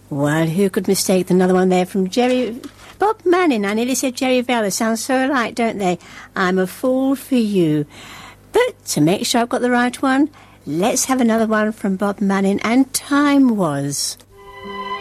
Well, who could mistake another one there from Bob Manning. I nearly said Jerry Vale. They sound so alike, don't they? I'm a fool for you. But to make sure I've got the right one, let's have another one from Bob Manning, and Time Was.